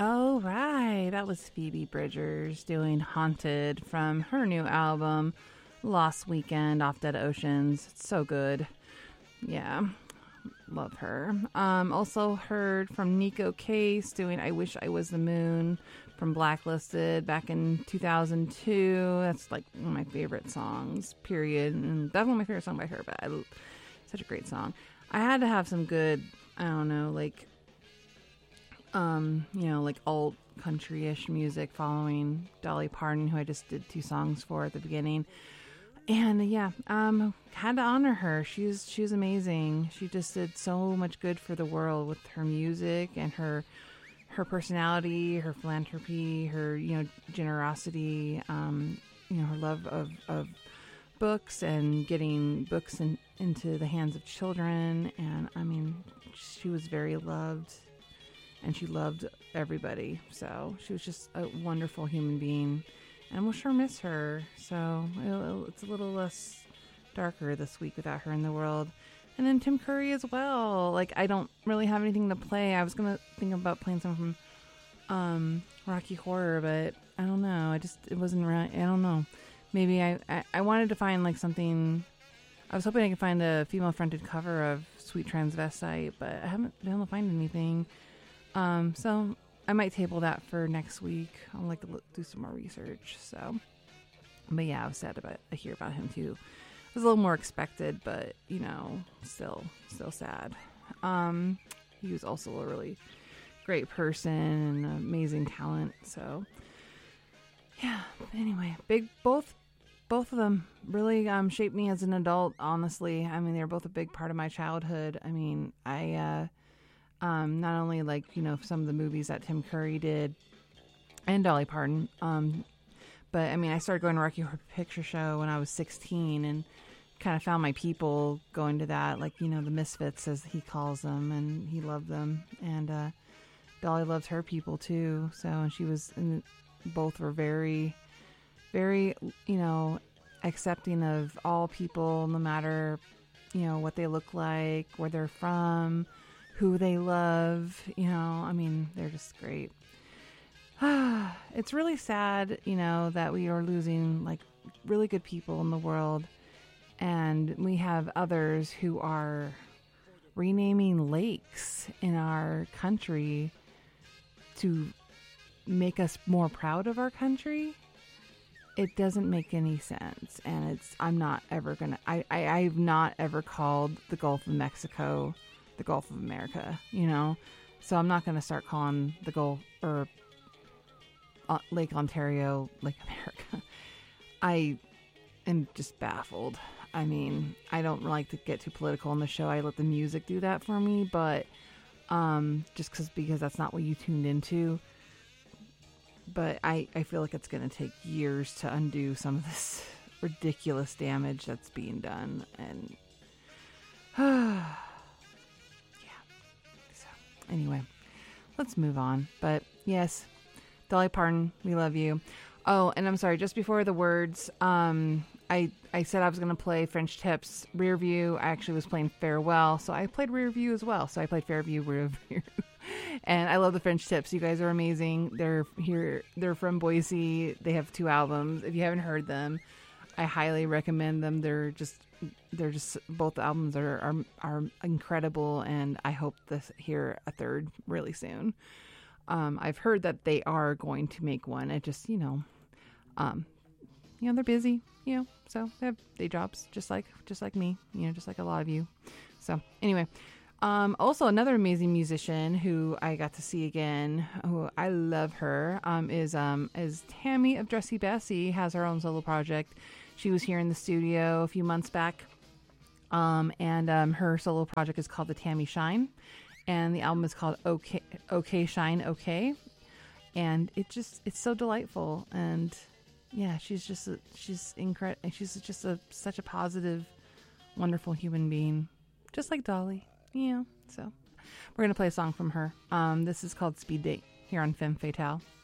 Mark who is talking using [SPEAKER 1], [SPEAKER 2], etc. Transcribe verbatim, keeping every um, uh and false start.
[SPEAKER 1] Oh, right. That was Phoebe Bridgers doing Haunted from her new album, Lost Weekend off Dead Oceans. It's so good. Yeah. Love her. Um, also heard from Nico Case doing I Wish I Was the Moon from Blacklisted back in two thousand two. That's like one of my favorite songs, period. And that's one of my favorite songs by her, but I, such a great song. I had to have some good, I don't know, like, um, you know, like alt country-ish music following Dolly Parton, who I just did two songs for at the beginning. And yeah, um, had to honor her. She's she's amazing. She just did so much good for the world with her music and her her personality, her philanthropy, her you know generosity. Um, you know her love of, of books and getting books in, into the hands of children. And I mean, she was very loved, and she loved everybody. So she was just a wonderful human being. And we'll sure miss her. So it'll, it's a little less darker this week without her in the world. And then Tim Curry as well. Like, I don't really have anything to play. I was going to think about playing some from um, Rocky Horror, but I don't know. I just, it wasn't right. I don't know. Maybe I, I, I wanted to find like something. I was hoping I could find a female fronted cover of Sweet Transvestite, but I haven't been able to find anything. Um, so I might table that for next week. I'll like look, do some more research. So, but yeah, I was sad about I hear about him too. It was a little more expected, but you know, still, still sad. Um, he was also a really great person and amazing talent. So, yeah. Anyway, big both, both of them really um shaped me as an adult. Honestly, I mean, they're both a big part of my childhood. I mean, I. uh Um, not only like, you know, some of the movies that Tim Curry did and Dolly Parton, um, but I mean, I started going to Rocky Horror Picture Show when I was sixteen and kind of found my people going to that, like, you know, the misfits as he calls them, and he loved them. And, uh, Dolly loved her people too. So, and she was, and both were very, very, you know, accepting of all people, no matter, you know, what they look like, where they're from, who they love, you know, I mean, they're just great. It's really sad, you know, that we are losing like really good people in the world, and we have others who are renaming lakes in our country to make us more proud of our country. It doesn't make any sense, and it's, I'm not ever gonna, I, I, I've not ever called the Gulf of Mexico the Gulf of America, you know, so I'm not going to start calling the Gulf or uh, Lake Ontario Lake America. I am just baffled. I mean, I don't like to get too political on the show. I let the music do that for me, but um, just cause, because that's not what you tuned into. But I, I feel like it's going to take years to undo some of this ridiculous damage that's being done. And anyway, let's move on. But yes, Dolly Parton, we love you. Oh, and I'm sorry, just before the words, um, I, I said I was going to play French Tips Rear View. I actually was playing Farewell, so I played Rear View as well. So I played Fairview, Rear View. And I love the French Tips. You guys are amazing. They're here. They're from Boise. They have two albums. If you haven't heard them, I highly recommend them. They're just They're just both albums are, are are incredible, and I hope to hear a third really soon. Um, I've heard that they are going to make one. It just, you know, um, you know, they're busy, you know, so they have day jobs, just like just like me, you know, just like a lot of you. So anyway, um, also another amazing musician who I got to see again, who I love her, um, is um is Tammy of Dressy Bessie. Has her own solo project. She was here in the studio a few months back. Um, and um, her solo project is called The Tammy Shine, and the album is called Okay, Okay Shine Okay, and it just it's so delightful. And yeah, she's just a, she's incredible. She's just a such a positive, wonderful human being, just like Dolly, you know. So we're gonna play a song from her. Um, this is called Speed Date here on Femme Fatale.